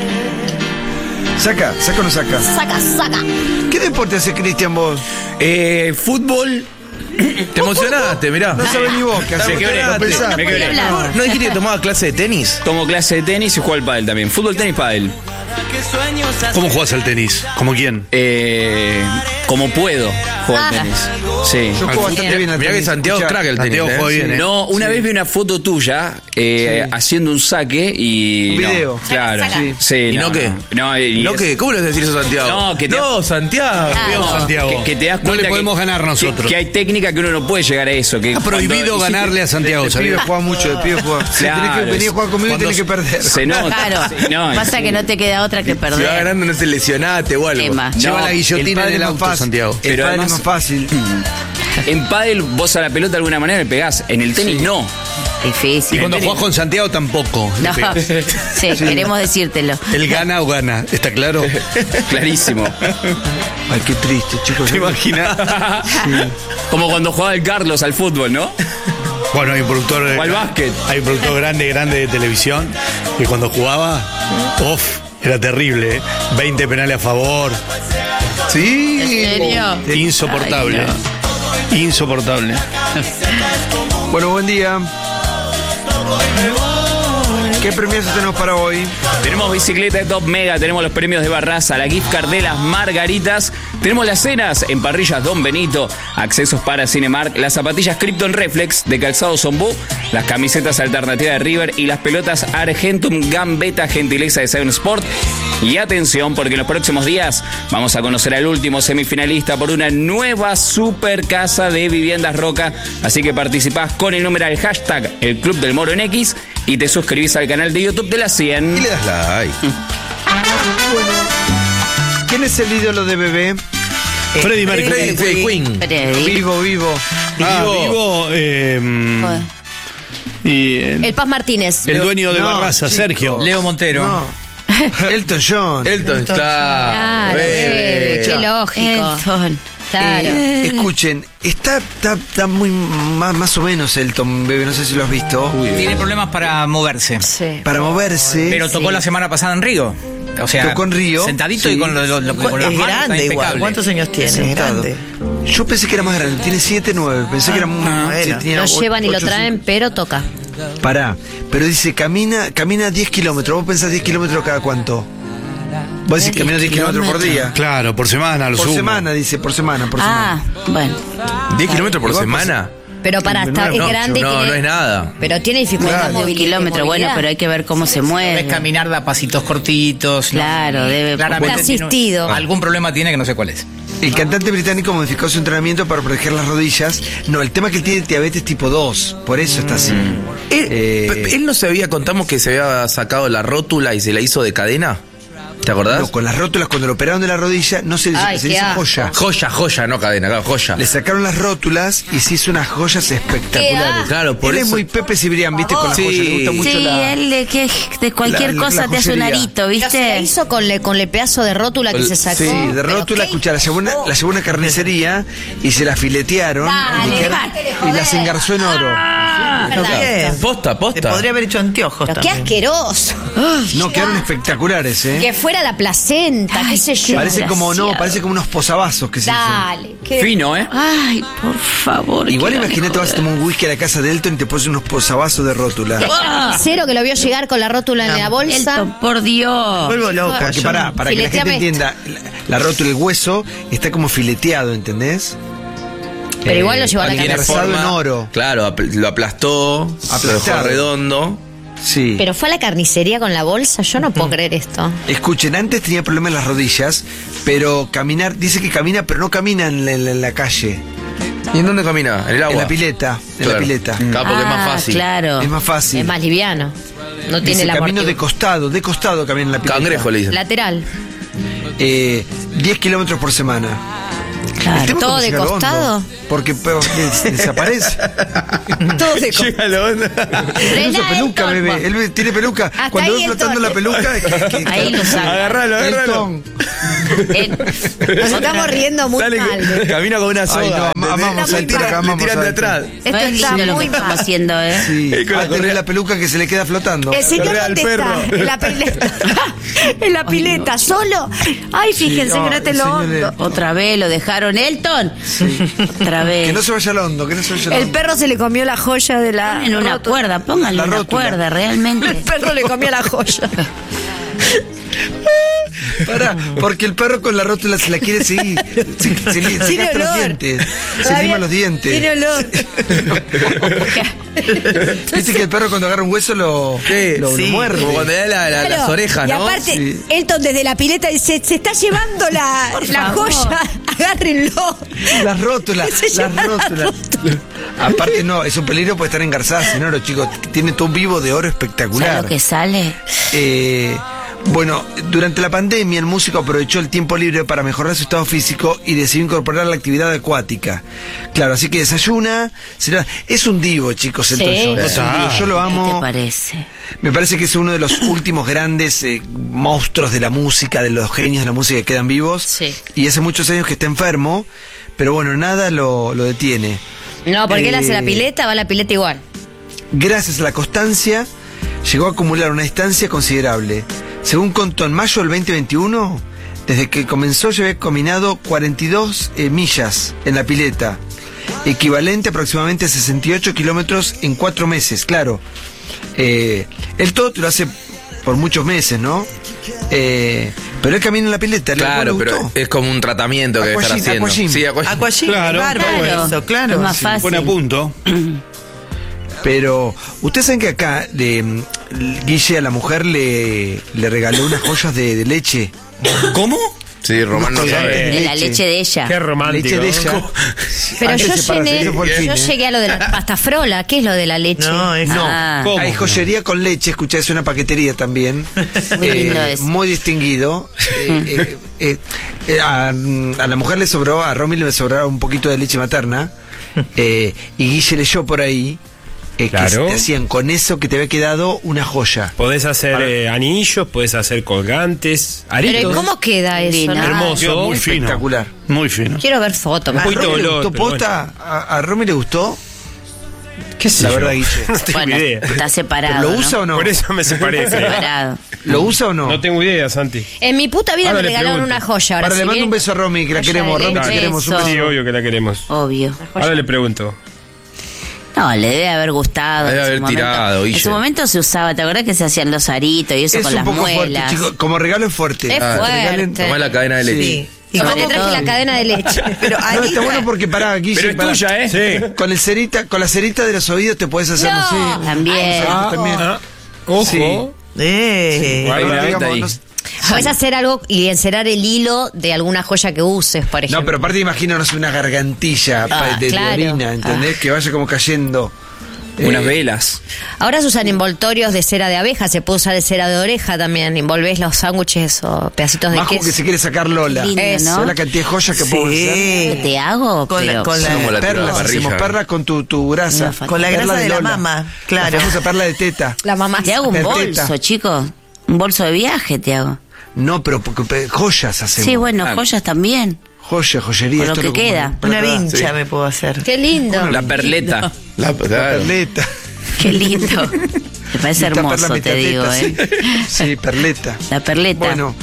¿Saca o no saca? Saca. ¿Qué deporte hace Cristian vos? Fútbol. Te emocionaste, mirá. No sabés ni vos qué hacer. Me quebré, Lo pensás. me quebré. ¿No dijiste que tomaba clase de tenis? Tomo clase de tenis y juego al pádel también. Fútbol, tenis, pádel. ¿Cómo jugás al tenis? ¿Como quién? Como puedo juego al tenis. Sí. Yo juego bastante bien al Mirá que tenis. Santiago es Escuchá, crack el tenis. Santiago juega bien, No, una vez vi una foto tuya haciendo un saque y. Un no, video. claro. Saca. Sí, ¿Y no qué? No, ¿No qué? ¿Cómo le vas a decir eso a Santiago? No, que te- Santiago. Veo, Santiago. Que te das No cuenta le podemos ganar nosotros. Que hay técnica que uno no puede llegar a eso. Que Está prohibido cuando- ganarle a Santiago, De pibe ¿sabías? juega mucho, de pibe juega. Si tenés que Claro, venir a jugar conmigo, tenés que perder. Se nota. Claro, Sí, no, pasa sí. que no te queda otra que Si va perder. ganando, no se lesionate o algo. Tema. Lleva No, la el guillotina pádel en el es auto, más fácil. Santiago. El Pero pádel además- es más fácil. En pádel vos a la pelota de alguna manera le pegás. En el tenis no. Difícil. Y cuando jugás con Santiago tampoco. No, sí, queremos decírtelo. Él gana o gana, ¿está claro? Clarísimo. Ay, qué triste, chicos. ¿Te imaginas? Como cuando jugaba el Carlos al fútbol, ¿no? Bueno, hay un productor. O al básquet. Hay un productor grande de televisión que cuando jugaba, era terrible, ¿eh? 20 penales a favor. Sí. ¿En serio? Insoportable. Ay, Insoportable. Bueno, buen día. ¿Qué premios tenemos para hoy? Tenemos bicicleta de Top Mega, tenemos los premios de Barraza, la gift card de las Margaritas, tenemos las cenas en parrillas Don Benito, accesos para Cinemark, las zapatillas Krypton Reflex de calzado Zombú, las camisetas alternativas de River y las pelotas Argentum Gambetta gentileza de Seven Sport. Y atención, porque en los próximos días vamos a conocer al último semifinalista por una nueva super casa de viviendas Roca. Así que participás con el numeral hashtag El Club del Moro en X y te suscribís al canal de YouTube de la 100. Y le das like. ¿Quién es el ídolo de bebé? Freddie Mercury. Freddie Queen. Freddy. Vivo. Vivo. Y El Paz Martínez. el dueño de No, Barraza, chico. Sergio. Leo Montero. No. Elton John. Elton está. Claro, bebé. qué lógico. Elton. Claro. Escuchen, está muy más o menos Elton, bebé, no sé si lo has visto. Tiene problemas para moverse. Sí. Para moverse. Pero tocó la semana pasada en Río. O sea, Tocó en Río. Sentadito Sí. y con, con las Es manos está grande igual. impecable. ¿Cuántos años tiene? Es Sentado. grande. Yo pensé que era más grande, tiene 7, 9. Pensé que era muy. bueno. tenía Lo ocho, llevan y lo 8, traen, pero toca. Pará, pero dice, camina 10 kilómetros. ¿Vos pensás 10 kilómetros cada cuánto? Vos decís camina 10 kilómetros por día. Claro, por semana, lo Por sumo. semana, dice, por semana. Bueno. 10 kilómetros por Igual semana. Pero para estar es grande y No, tiene- no es nada. Pero tiene dificultad De un kilómetro, bueno, pero hay que ver cómo se Es mueve. caminar da pasitos cortitos. Claro, debe. Claramente Está tiene asistido. algún problema tiene que no sé cuál es. El cantante británico modificó su entrenamiento para proteger las rodillas. No, el tema es que él tiene diabetes tipo 2. Por eso está así. Él no se había, contamos que se había sacado la rótula y se la hizo de cadena. ¿Te acordás? No, con las rótulas, cuando lo operaron de la rodilla, no se le Ay, se qué hizo asco. joya. Joya, no cadena, claro, joya. Le sacaron las rótulas y se hizo unas joyas espectaculares. Claro, por él eso. es muy Pepe Cibrián, ¿viste? Con las Sí. joyas. Le gusta mucho Sí, la. él de cualquier la cosa te hace un joyería. arito, Pero se la ¿viste? hizo con el pedazo de rótula que se sacó. Sí, de Pero rótula, qué escuchá, la llevó a una carnicería y se la filetearon Dale, y, dejate de y las engarzó en oro. Bien. Posta. Te podría haber hecho anteojos Pero qué también. asqueroso. No, quedaron espectaculares, ¿eh? Que fuera la placenta, qué sé yo. Parece como, no, parece como unos posavasos que se hizo. Dale. qué- Fino, ¿eh? Ay, por favor. Igual quiero imagínate, vas a tomar un whisky a la casa de Elton y te pones unos posavasos de rótula. Cero que lo vio llegar con la rótula en la bolsa. Elton, por Dios. Vuelvo loca. Porque yo. para que la gente Fileteame entienda, la rótula, el hueso está como fileteado, ¿entendés? Pero igual lo llevó a la tiene carnicería. forma en oro. Claro, lo aplastó, lo dejó Aplastado. redondo. Sí. Pero fue a la carnicería con la bolsa. Yo no puedo creer esto. Escuchen, antes tenía problemas en las rodillas, pero caminar, dice que camina, pero no camina en la calle. ¿Y en dónde camina? ¿En el agua? En la pileta, en Claro. la pileta. Claro, porque es más fácil. Claro. Es más fácil. Es más liviano. No tiene Dice, la camino de costado camina en la pileta. Cangrejo le dicen. lateral. 10 kilómetros por semana. El tema es ¿Todo cómo de llega al hondo, costado? porque desaparece. Todo de Llega la onda. Él usa peluca, bebé. Él tiene peluca. Hasta Cuando ahí ve el flotando toque. la peluca, es que Ahí lo saca. Agárralo. Elton. Nos estamos riendo muy Sale, mal. camina con una Ay, soga. no, amamos le al tiran, Taca, le amamos tiran de al atrás. No Esto es está lindo lo muy que estamos mal. haciendo, ¿eh? Sí, con la antes correa. ve la peluca que se le queda flotando. El señor, Correa al ¿dónde perro. está? En la pileta. En la pileta, solo. Ay, fíjense que no te el lo señor hondo. Otra vez lo dejaron, Elton. Otra vez. Que no se vaya al hondo, que no se vaya al El hondo. perro se le comió la joya de la. En una rótula. cuerda, pónganle La una rótula. cuerda, El realmente. perro le comió la joya. Pará, porque el perro con la rótula se la quiere seguir. Se Tiene gasta los olor. dientes. Se lima los dientes. Tiene olor. Viste que el perro cuando agarra un hueso lo muerde. Como cuando le da las Claro. orejas, Y ¿no? aparte, Sí. Elton desde la pileta dice: se está llevando la favor. joya. Agárrenlo. Las rótulas, Se las lleva la rótulas. Aparte no, es un peligro, puede estar engarzadas en oro, chicos. Tiene todo un vivo de oro ¿Sabes espectacular. lo que sale? Bueno, durante la pandemia el músico aprovechó el tiempo libre para mejorar su estado físico y decidió incorporar la actividad acuática. Claro, así que desayuna, es un divo, chicos, Elton Sí. John, es un divo. Yo lo ¿Qué amo. te parece? Me parece que es uno de los últimos grandes monstruos de la música, de los genios de la música que quedan vivos. Sí. Y hace muchos años que está enfermo, pero bueno, nada lo detiene. No, porque él hace la Eh, pileta, va a la pileta igual. Gracias a la constancia, llegó a acumular una distancia considerable. Según contó en mayo del 2021, desde que comenzó ya había caminado 42 millas en la pileta, equivalente aproximadamente a 68 kilómetros en 4 meses, claro. Él todo te lo hace por muchos meses, ¿no? Pero él camina en la pileta. Claro, ¿le pero gustó? es como un tratamiento que debe estar Aquagym, haciendo. aquagym. Sí, aquagym. Aquagym, Claro, bárbaro claro. eso, claro. Es más Sí. fácil. Buen apunto. Pero, ¿ustedes saben que acá Guille a la mujer le regaló unas joyas de leche? ¿Cómo? Sí, Román no sabe. De la leche de ella. Qué romántico. Leche de ella. Pero Antes yo de separarse, ese fue el fin, yo ¿eh? llegué a lo de la pasta frola. ¿Qué es lo de la leche? No, es No, Ah. ¿Cómo? hay joyería con leche, escuché, es una paquetería también. Muy lindo es. Muy distinguido. A la mujer le sobró, a Romy le sobraba un poquito de leche materna. Y Guille leyó por ahí que Claro. te hacían con eso que te había quedado una joya. Podés hacer anillos, podés hacer colgantes, aritos. Pero ¿y cómo queda eso? Divino. no? Hermoso. Muy fino. Espectacular. Muy fino. Quiero ver fotos. Un ¿A poquito Romy le olor, gustó pero posta? ¿A Romy le gustó? ¿Qué sé La yo? verdad, Guille. No tengo Bueno, idea. está separado. ¿Lo ¿no? usa o no? Por eso me separé. Fede. Separado. ¿Lo usa o no? No tengo idea, Santi. En mi puta vida Ahora me le regalaron pregunto. una joya. Ahora Para, le si mando bien- un beso a Romy, que la Joya queremos. de Romy, te leche. queremos un Beso. Sí, beso. obvio que la queremos. Obvio. Ahora le pregunto. No, le debe haber gustado. Debe en su haber momento. tirado, En Guille. su momento se usaba, ¿te acuerdas que se hacían los aritos y eso Es con un las poco fuerte, muelas? chicos. Como regalo es fuerte. Es Te regalen- fuerte. Tomá la cadena de leche. Sí. Y Sobre le traje todo. la cadena de leche. Pero No, ahí está bueno porque pará, Guille. Pero es pará. tuya, ¿eh? Sí. Con la cerita de los oídos te puedes hacer, no, No. sé. También. Ah, también. Ojo. Sí. Hay una Digamos, venta ahí. no- Puedes hacer algo y encerar el hilo de alguna joya que uses, por ejemplo. No, pero aparte imagino, no sé, una gargantilla de claro. orina, ¿entendés? Que vaya como cayendo. Unas velas. Ahora se usan envoltorios de cera de abeja, se puede usar de cera de oreja también. Envolvés los sándwiches o pedacitos de Majo queso. que se quiere sacar Lola. Lindo, Eso. ¿no? ¿Sabés la cantidad de joyas que puedo hacer? ¿Qué te hago? Con la- Pero- con la- Como la tiró a la Perlas, parrilla. hacemos perlas con tu grasa. No, Con la Perla grasa de la Lola. mama, claro. La famosa perla de teta. La mamá. Te hago un De bolso, teta. chico. Un bolso de viaje te hago. No, pero joyas hacemos. Sí, bueno, joyas también. Joyería. Con lo esto que queda. Una plata. vincha Sí. me puedo hacer. Qué lindo. La perleta. La Perleta. Qué lindo. Me parece Mitad hermoso, perla, te mitad digo, teta, ¿eh? Sí, perleta. La perleta. Bueno,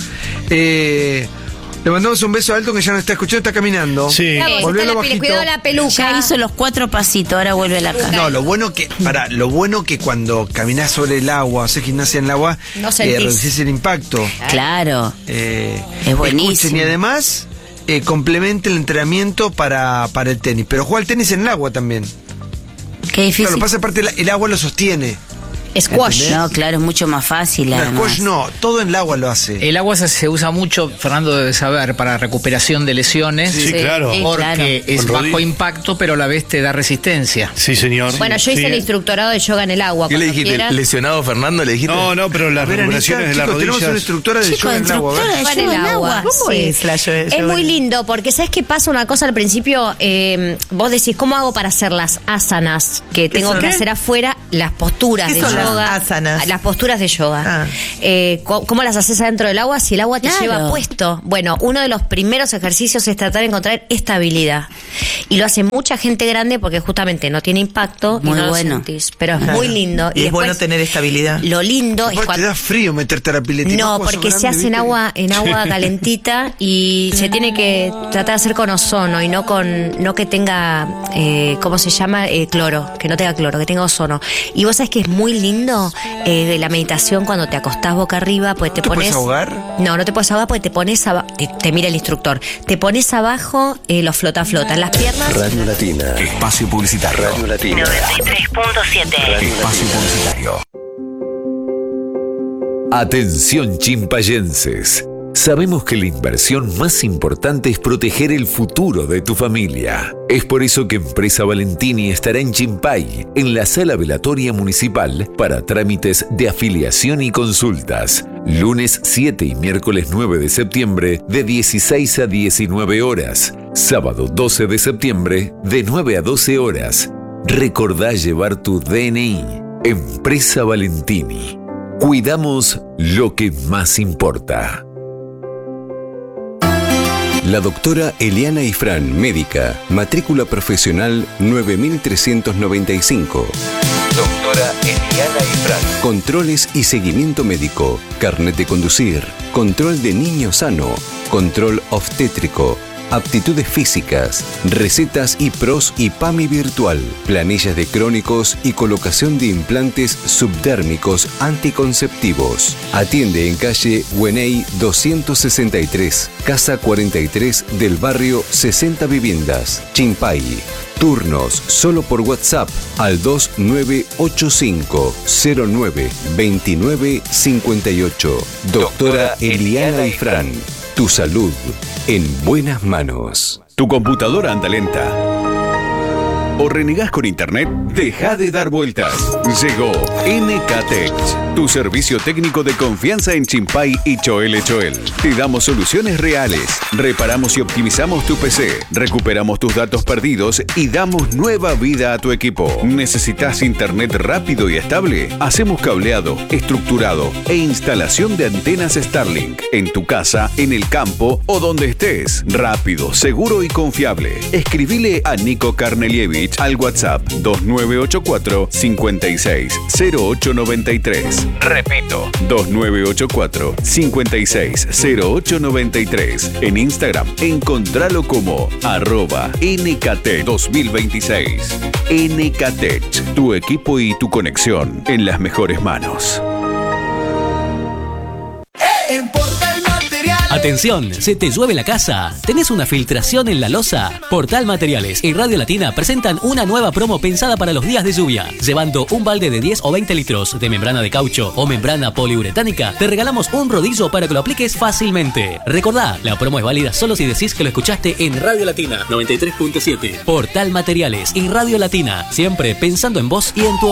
le mandamos un beso a Alton que ya nos está escuchando, está caminando. Sí. Volvió a lo bajito. Cuidado la peluca. Ya hizo los 4 pasitos, ahora vuelve a la casa. No, lo bueno que cuando caminás sobre el agua, haces gimnasia en el agua, No sentís. reducís el impacto. Claro. Es buenísimo. Y además, complemente el entrenamiento para el tenis. Pero juega el tenis en el agua también. Qué difícil. Claro, lo que pasa aparte el agua lo sostiene. Squash. ¿Entendés? No, claro, es mucho más fácil. No, squash no, todo en el agua lo hace. El agua se usa mucho, Fernando debe saber, para recuperación de lesiones. Sí, claro. Porque es bajo impacto, pero a la vez te da resistencia. Sí, señor. Bueno, yo hice el instructorado de yoga en el agua. ¿Qué le dijiste? ¿Lesionado Fernando? ¿Le dijiste? No, pero las recuperaciones de las rodillas. Tenemos una instructora de yoga en el agua. En el agua. ¿Cómo es la yoga? Es muy lindo, porque ¿sabes qué pasa? Una cosa al principio, vos decís, ¿cómo hago para hacer las asanas que tengo que hacer afuera? Las posturas de yoga. Asanas. Las posturas de yoga. ¿Cómo las haces adentro del agua si el agua te lleva puesto? Bueno, uno de los primeros ejercicios es tratar de encontrar estabilidad. Y lo hace mucha gente grande porque justamente no tiene impacto muy y no bueno. lo sentís. Pero es muy lindo. Y es bueno tener estabilidad. Lo lindo es cuando te da frío meterte a la pileta. No, porque se hace en agua calentita y se tiene que tratar de hacer con ozono y no que tenga, ¿cómo se llama? Cloro, que no tenga cloro, que tenga ozono. Y vos sabés que es muy lindo la meditación cuando te acostás boca arriba, pues te pones... ¿Te puedes ahogar? No te puedes ahogar porque te pones abajo, te mira el instructor, te pones abajo, los flota, las piernas. Radio Latina. Espacio publicitario. Radio Latina. 93.7. Espacio publicitario. Atención chimpayenses. Sabemos que la inversión más importante es proteger el futuro de tu familia. Es por eso que Empresa Valentini estará en Chimpay, en la sala velatoria municipal, para trámites de afiliación y consultas. Lunes 7 y miércoles 9 de septiembre, de 16 a 19 horas. Sábado 12 de septiembre, de 9 a 12 horas. Recordá llevar tu DNI. Empresa Valentini. Cuidamos lo que más importa. La doctora Eliana Ifrán, médica, matrícula profesional 9395. Doctora Eliana Ifrán. Controles y seguimiento médico, carnet de conducir, control de niño sano, control obstétrico, aptitudes físicas, recetas y pros y PAMI virtual, planillas de crónicos y colocación de implantes subdérmicos anticonceptivos. Atiende en calle Güeney 263, casa 43 del barrio 60 Viviendas, Chimpay. Turnos solo por WhatsApp al 2985-09-2958. Doctora Eliana Ifrán. Tu salud en buenas manos. ¿Tu computadora anda lenta? ¿O renegás con internet? Deja de dar vueltas. Llegó NKTech, tu servicio técnico de confianza en Chimpay y Choel. Te damos soluciones reales. Reparamos y optimizamos tu PC. Recuperamos tus datos perdidos y damos nueva vida a tu equipo. ¿Necesitas internet rápido y estable? Hacemos cableado, estructurado e instalación de antenas Starlink en tu casa, en el campo o donde estés. Rápido, seguro y confiable. Escribile a Nico Karnelievich al WhatsApp 2984 560893. Repito, 2984 560893. En Instagram, encontralo como @NKT 2026. NKTech, tu equipo y tu conexión en las mejores manos. En Portal Materiales. Atención, ¿se te llueve la casa? ¿Tenés una filtración en la losa? Portal Materiales y Radio Latina presentan una nueva promo pensada para los días de lluvia. Llevando un balde de 10 o 20 litros de membrana de caucho o membrana poliuretánica, te regalamos un rodillo para que lo apliques fácilmente. Recordá, la promo es válida solo si decís que lo escuchaste en Radio Latina 93.7. Portal Materiales y Radio Latina, siempre pensando en vos y en tu